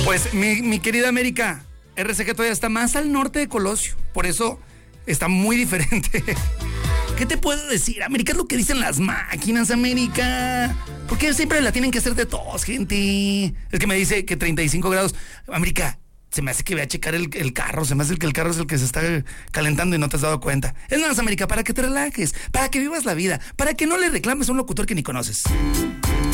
Pues mi querida América, RCG todavía está más al norte de Colosio, por eso está muy diferente. ¿Qué te puedo decir? América, es lo que dicen las máquinas, América. ¿Por qué siempre la tienen que hacer de tos, gente? Es que me dice que 35 grados. América, se me hace que voy a checar el carro. Se me hace que el carro es el que se está calentando y no te has dado cuenta. Es más, América, para que te relajes, para que vivas la vida, para que no le reclames a un locutor que ni conoces.